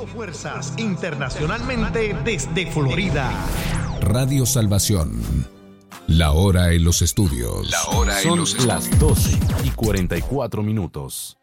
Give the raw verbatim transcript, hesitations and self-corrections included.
fuerzas internacionalmente desde Florida. Radio Salvación. La hora en los estudios. La hora en Son los estudios. las doce y cuarenta y cuatro minutos.